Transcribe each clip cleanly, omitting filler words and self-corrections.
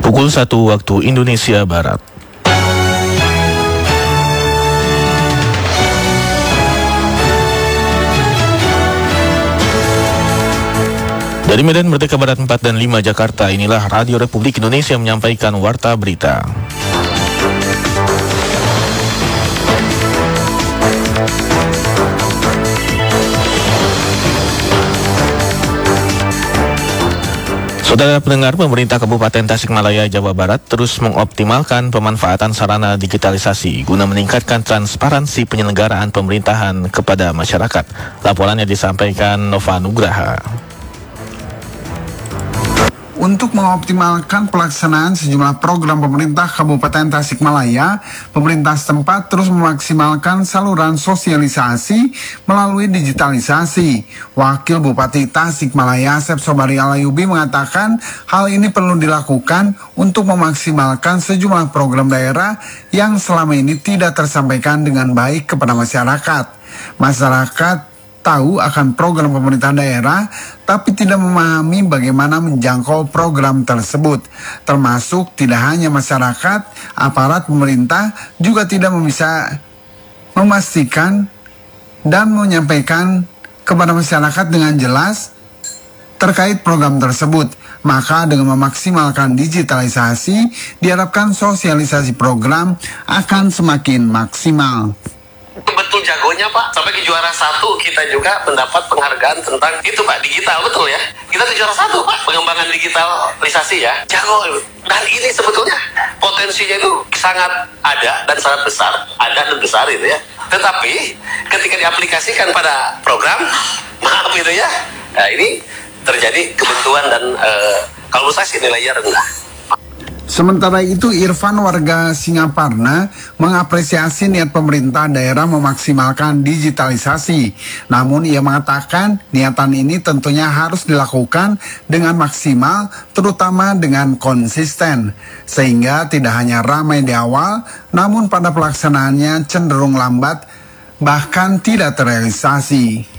Pukul 1 waktu Indonesia Barat. Dari Medan Merdeka Barat 4 dan 5 Jakarta, inilah Radio Republik Indonesia menyampaikan Warta Berita. Saudara pendengar, pemerintah Kabupaten Tasikmalaya, Jawa Barat terus mengoptimalkan pemanfaatan sarana digitalisasi guna meningkatkan transparansi penyelenggaraan pemerintahan kepada masyarakat. Laporannya disampaikan Nova Nugraha. Untuk mengoptimalkan pelaksanaan sejumlah program pemerintah Kabupaten Tasikmalaya, pemerintah setempat terus memaksimalkan saluran sosialisasi melalui digitalisasi. Wakil Bupati Tasikmalaya, Asep Sobari Alayubi, mengatakan hal ini perlu dilakukan untuk memaksimalkan sejumlah program daerah yang selama ini tidak tersampaikan dengan baik kepada masyarakat. Masyarakat tahu akan program pemerintah daerah, tapi tidak memahami bagaimana menjangkau program tersebut. Termasuk tidak hanya masyarakat, aparat pemerintah juga tidak bisa memastikan dan menyampaikan kepada masyarakat dengan jelas terkait program tersebut. Maka dengan memaksimalkan digitalisasi, diharapkan sosialisasi program akan semakin maksimal. Betul jagonya Pak, sampai ke juara 1 kita juga mendapat penghargaan tentang itu Pak, digital, betul ya. Kita ke juara 1 Pak, pengembangan digitalisasi ya, jago. Dan ini sebetulnya potensinya itu sangat ada dan sangat besar, itu ya. Tetapi ketika diaplikasikan pada program, maaf itu ya, nah ini terjadi kebuntuan dan kalau menurut saya sih nilainya rendah. Sementara itu, Irfan warga Singaparna mengapresiasi niat pemerintah daerah memaksimalkan digitalisasi. Namun ia mengatakan niatan ini tentunya harus dilakukan dengan maksimal, terutama dengan konsisten. Sehingga tidak hanya ramai di awal, namun pada pelaksanaannya cenderung lambat, bahkan tidak terrealisasi.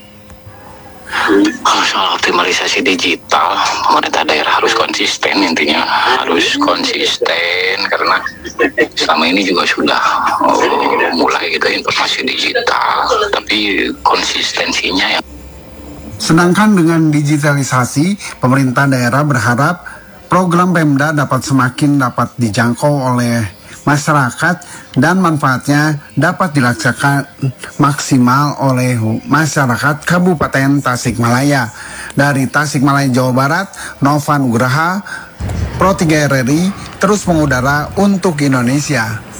Soal optimalisasi digital, pemerintah daerah harus konsisten, intinya harus konsisten karena selama ini juga sudah mulai gitu informasi digital, tapi konsistensinya ya. Sedangkan dengan digitalisasi, pemerintah daerah berharap program Pemda semakin dapat dijangkau oleh masyarakat dan manfaatnya dapat dilaksanakan maksimal oleh masyarakat Kabupaten Tasikmalaya. Dari Tasikmalaya, Jawa Barat, Nova Nugraha, Pro 3 RRI terus mengudara untuk Indonesia.